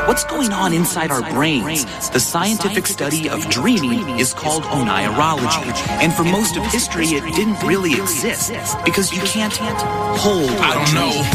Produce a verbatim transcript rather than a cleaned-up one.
What's going on inside our brains? The scientific study of dreaming is called onirology. And for most of history, it didn't really exist because you can't hold. I don't know.